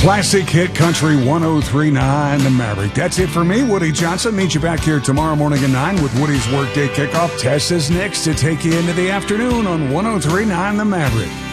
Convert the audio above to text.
Classic Hit Country 103.9 The Maverick. That's it for me, Woody Johnson. Meet you back here tomorrow morning at 9 with Woody's Workday Kickoff. Tess is next to take you into the afternoon on 103.9 The Maverick.